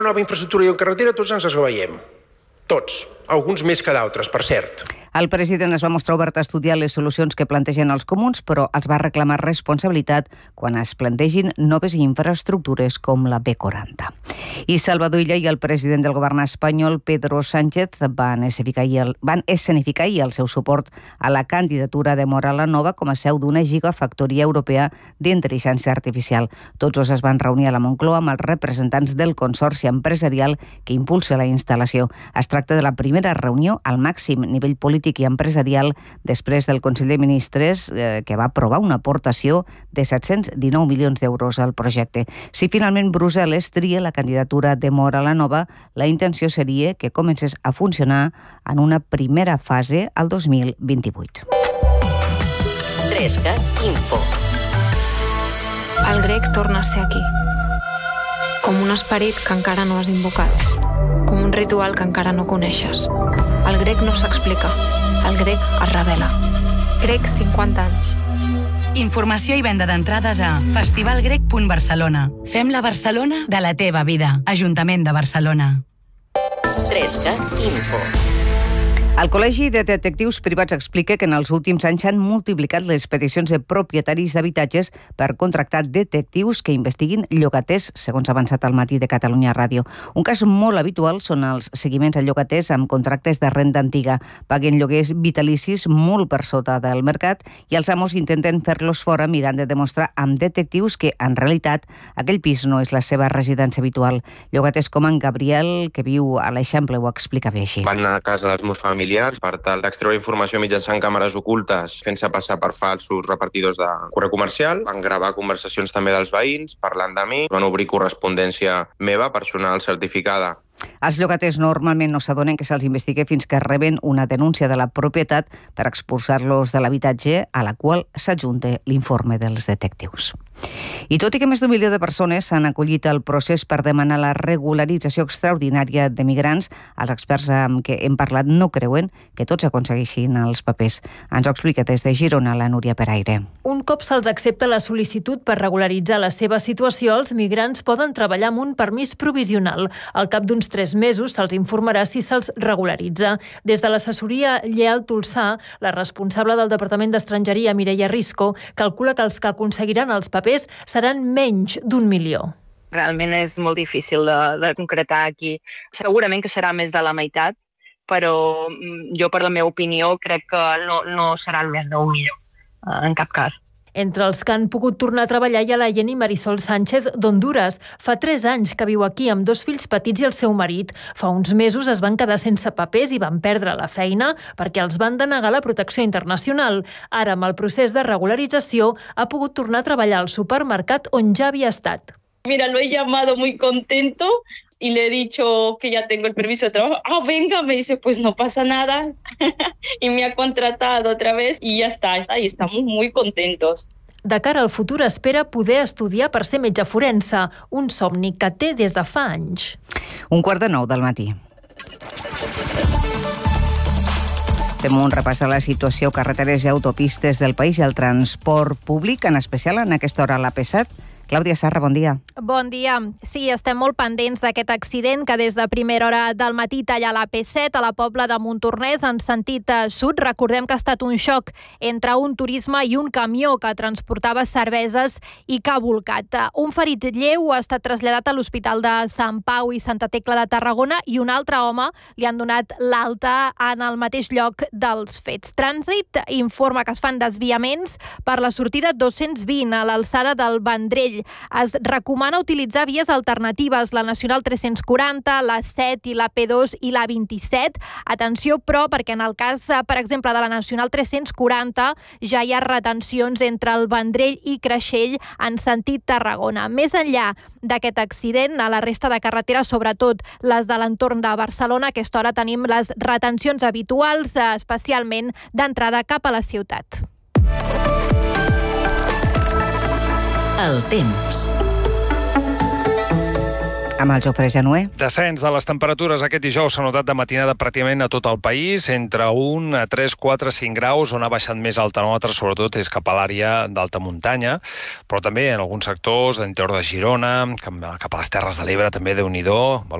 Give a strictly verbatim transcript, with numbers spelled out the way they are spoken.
Nova infraestructura i en carretera tots ens esveiem. Tots. Alguns més que d'altres, per cert. El president es va mostrar obert a estudiar les solucions que plantegen els comuns, però els va reclamar responsabilitat quan es plantegin noves infraestructures com la B quaranta. I Salvador Illa i el president del govern espanyol, Pedro Sánchez, van escenificar ahir el, van escenificar ahir el seu suport a la candidatura de Móra la Nova com a seu d'una gigafactoria europea d'intel·ligència artificial. Tots dos es van reunir a la Moncloa amb els representants del consorci empresarial que impulsa la instal·lació. Es tracta de la primera reunió al màxim nivell polític i empresarial després del Consell de Ministres eh, que va aprovar una aportació de set-cents dinou milions d'euros al projecte. Si finalment Brussel·les tria la candidatura de Móra la Nova, la intenció seria que comencés a funcionar en una primera fase al dos mil vint-i-vuit. Trescat Info. El grec torna a ser aquí. Com un esperit que encara no has invocat. Com un ritual que encara no coneixes. El grec no s'explica. El grec es revela. Grec cinquanta anys. Informació i venda d'entrades a festivalgrec punt barcelona. Fem la Barcelona de la teva vida. Ajuntament de Barcelona. Trescat Info. El Col·legi de Detectius Privats explica que en els últims anys s'han multiplicat les peticions de propietaris d'habitatges per contractar detectius que investiguin llogaters, segons ha avançat al matí de Catalunya Ràdio. Un cas molt habitual són els seguiments a llogaters amb contractes de renda antiga. Paguen lloguers vitalicis molt per sota del mercat i els amos intenten fer-los fora mirant de demostrar amb detectius que, en realitat, aquell pis no és la seva residència habitual. Llogaters com en Gabriel, que viu a l'Eixample, ho explica bé així. Van anar a casa dels meus familiars per tal d'extreure informació mitjançant càmeres ocultes fent-se passar per falsos repartidors de correu comercial. Van gravar conversacions també dels veïns parlant de mi. Van obrir correspondència meva, personal, certificada. Els llogaters normalment no s'adonen que se'ls investigue fins que reben una denúncia de la propietat per expulsar-los de l'habitatge a la qual s'adjunta l'informe dels detectius. I tot i que més d'un milió de persones s'han acollit al procés per demanar la regularització extraordinària de migrants, els experts amb què hem parlat no creuen que tots aconsegueixin els papers. Ens ho explica des de Girona la Núria Peraire. Un cop se'ls accepta la sol·licitud per regularitzar la seva situació, els migrants poden treballar amb un permís provisional. Al cap d'uns tres mesos se'ls informarà si se'ls regularitza. Des de l'assessoria Lleal Tolsà, la responsable del Departament d'Estrangeria, Mireia Risco, calcula que els que aconseguiran els papers seran menys d'un milió. Realment és molt difícil de, de concretar aquí. Segurament que serà més de la meitat, però jo, per la meva opinió, crec que no, no serà més d'un milió, en cap cas. Entre els que han pogut tornar a treballar hi ha la Jenny Marisol Sánchez d'Honduras. Fa tres anys que viu aquí amb dos fills petits i el seu marit. Fa uns mesos es van quedar sense papers i van perdre la feina perquè els van denegar la protecció internacional. Ara, amb el procés de regularització, ha pogut tornar a treballar al supermercat on ja havia estat. Mira, lo he llamado muy contento y le he dicho que ya tengo el permiso de trabajo. Ah, venga, me dice, pues no pasa nada. Y me ha contratado otra vez y ya está. Y estamos muy contentos. De cara al futur espera poder estudiar per ser metge forense, un somni que té des de fa anys. Un quart de nou del matí. Fem un repàs de la situació a carreteres i autopistes del país i el transport públic, en especial en aquesta hora a l'A P set. Clàudia Sarra, bon dia. Bon dia. Sí, estem molt pendents d'aquest accident que des de primera hora del matí talla la P set a la Pobla de Montornès en sentit sud. Recordem que ha estat un xoc entre un turisme i un camió que transportava cerveses i que ha volcat. Un ferit lleu ha estat traslladat a l'Hospital de Sant Pau i Santa Tecla de Tarragona i un altre home li han donat l'alta en el mateix lloc dels fets. Trànsit informa que es fan desviaments per la sortida dos-cents vint a l'alçada del Vendrell. Es recomana utilitzar vies alternatives, la Nacional tres-cents quaranta, la set i la P dos i la vint-i-set. Atenció, però, perquè en el cas, per exemple, de la Nacional tres-cents quaranta ja hi ha retencions entre el Vendrell i Creixell en sentit Tarragona. Més enllà d'aquest accident, a la resta de carreteres, sobretot les de l'entorn de Barcelona, a aquesta hora tenim les retencions habituals, especialment d'entrada cap a la ciutat. El temps. Amb el Jofre Januer. Descens de les temperatures aquest dijous s'ha notat de matinada pràcticament a tot el país, entre un, tres, quatre, cinc graus, on ha baixat més el termòmetre, sobretot és cap a l'àrea d'alta muntanya, però també en alguns sectors, a l'interior de Girona, cap a les Terres de l'Ebre, també, Déu-n'hi-do,